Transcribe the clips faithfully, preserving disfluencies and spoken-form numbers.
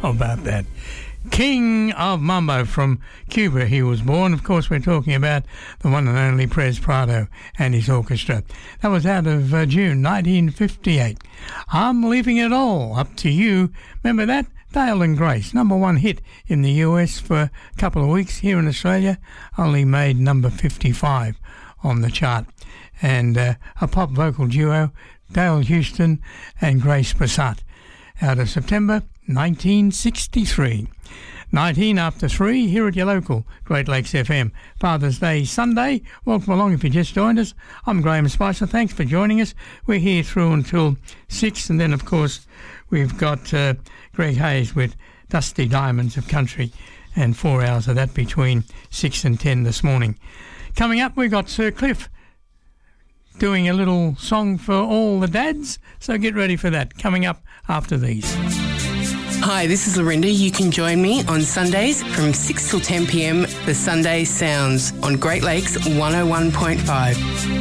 How about that? King of Mambo from Cuba, he was born. Of course, we're talking about the one and only Perez Prado and his orchestra. That was out of uh, June nineteen fifty-eight. I'm Leaving It All Up to You. Remember that? Dale and Grace, number one hit in the U S for a couple of weeks. Here in Australia, only made number fifty-five on the chart. And uh, a pop vocal duo, Dale Houston and Grace Passat, out of September nineteen sixty-three. nineteen after three, here at your local Great Lakes F M. Father's Day Sunday. Welcome along if you just joined us. I'm Graham Spicer. Thanks for joining us. We're here through until six, and then, of course, we've got uh, Greg Hayes with Dusty Diamonds of Country, and four hours of that between six and ten this morning. Coming up, we've got Sir Cliff doing a little song for all the dads, so get ready for that. Coming up after these. Hi, this is Lorinda. You can join me on Sundays from six till ten p.m. The Sunday Sounds on Great Lakes one oh one point five.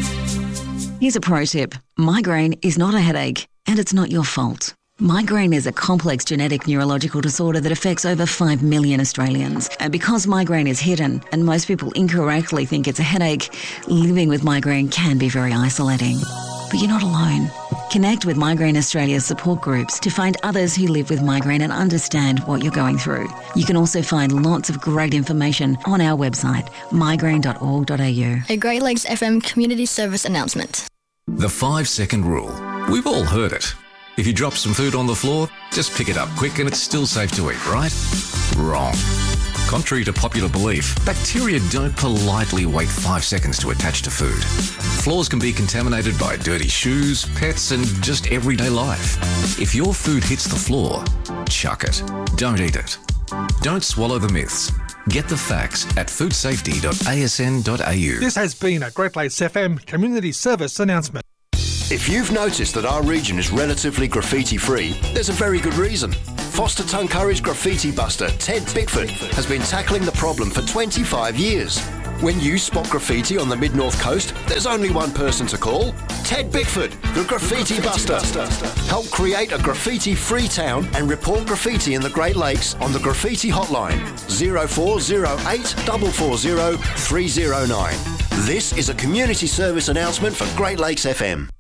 Here's a pro tip. Migraine is not a headache, and it's not your fault. Migraine is a complex genetic neurological disorder that affects over five million Australians. And because migraine is hidden and most people incorrectly think it's a headache, living with migraine can be very isolating. But you're not alone. Connect with Migraine Australia's support groups to find others who live with migraine and understand what you're going through. You can also find lots of great information on our website, migraine dot org dot a u. A Great Lakes F M community service announcement. The five-second rule. We've all heard it. If you drop some food on the floor, just pick it up quick and it's still safe to eat, right? Wrong. Contrary to popular belief, bacteria don't politely wait five seconds to attach to food. Floors can be contaminated by dirty shoes, pets, and just everyday life. If your food hits the floor, chuck it. Don't eat it. Don't swallow the myths. Get the facts at food safety dot a s n dot a u. This has been a Great Lakes F M community service announcement. If you've noticed that our region is relatively graffiti-free, there's a very good reason. Foster Tuncurry's graffiti buster, Ted Bickford, has been tackling the problem for twenty-five years. When you spot graffiti on the mid-north coast, there's only one person to call. Ted Bickford, the Graffiti, the graffiti buster. buster. Help create a graffiti-free town and report graffiti in the Great Lakes on the Graffiti Hotline, zero four zero eight, four four zero, three zero nine. This is a community service announcement for Great Lakes F M.